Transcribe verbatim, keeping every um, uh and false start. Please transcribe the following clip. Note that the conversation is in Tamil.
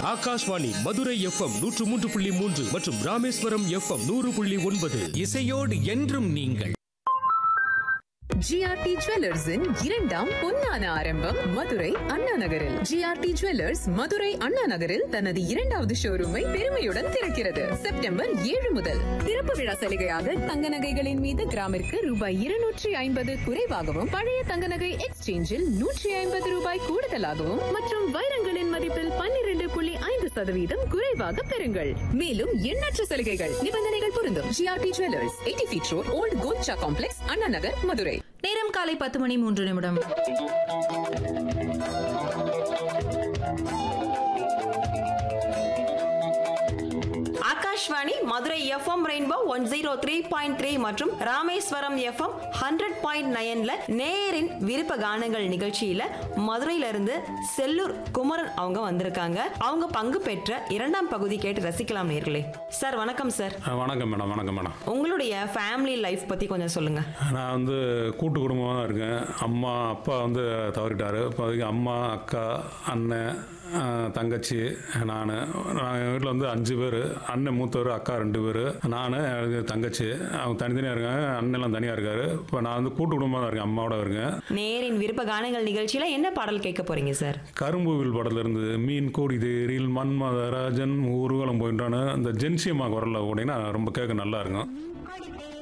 ஆகாஷ்வாணி மதுரை எஃப்எம் நூற்று மூன்று புள்ளி மூன்று மற்றும் ராமேஸ்வரம் எஃப்எம் நூறு புள்ளி ஒன்பது. இசையோடு என்றும் நீங்கள். ஜிஆர்டி ஜுவல்லர்ஸின் இரண்டாம் பொன்னான ஆரம்பம் மதுரை அண்ணா நகரில். ஜிஆர்டி ஜுவல்லர்ஸ் மதுரை அண்ணா நகரில் தனது இரண்டாவது ஷோரூமை பெருமையுடன் திறக்கிறது. செப்டம்பர் ஏழு முதல் திறப்பு விழா சலுகையாக தங்க நகைகளின் மீது கிராமிற்கு ரூபாய் இருநூற்றி ஐம்பது குறைவாகவும், பழைய தங்க நகை எக்ஸ்சேஞ்சில் நூற்றி ஐம்பது ரூபாய் கூடுதலாகவும் மற்றும் வைரங்களின் மதிப்பில் பன்னிரண்டு புள்ளி ஐந்து சதவீதம் குறைவாக பெறுங்கள். மேலும் எண்ணற்ற சலுகைகள், நிபந்தனைகள் பொருந்தும். GRT jewellers, eighty feet road, volt Golcha complex, Anna Nagar, Madurai. நேரம் காலை பத்து மணி மூன்று நிமிடம். Akashvani Madurai FM rainbow one zero three point three மற்றும் ராமேஸ்வரம் எஃப்எம் ஹண்ட்ரட் பாயிண்ட் நைன்ல நேரின் விருப்ப கானங்கள் நிகழ்ச்சியில மதுரையில இருந்து செல்லூர் குமரன் அவங்க வந்திருக்காங்க. அவங்க பங்கு பெற்ற இரண்டாம் பகுதி கேட்டு ரசிக்கலாம் நேர்களே. சார் வணக்கம் சார். வணக்கம் மேடம். வணக்கம் மேடம். உங்களுடைய ஃபேமிலி லைஃப் பத்தி கொஞ்சம் சொல்லுங்க. நான் வந்து கூட்டு குடும்பமாக தான் இருக்கேன். அம்மா அப்பா வந்து தவறிட்டாரு. இப்போதைக்கு அம்மா, அக்கா, அண்ணன், தங்கச்சி, நான் நான் எங்கள் வீட்டில் வந்து அஞ்சு பேர். அண்ணன் மூத்தவர், அக்கா ரெண்டு பேர், நான் தங்கச்சி. அவங்க தனித்தனியாக இருக்காங்க. அண்ணெல்லாம் தனியாக இருக்காரு. இப்போ நான் வந்து கூட்டு குடும்பமாக தான் இருக்கேன், அம்மாவோட இருக்கேன். நேரின் விருப்ப கானங்கள் நிகழ்ச்சியில் என்ன பாடல் கேட்க போறீங்க சார்? கரும்புவில் படத்துல இருந்து மீன் கோடி தேரில் மன்மதராஜன் ஊர்வலம் போயிட்டான்னு அந்த ஜென்சியம்மா குரலில் ஓடினா ரொம்ப கேட்க நல்லா இருக்கும்.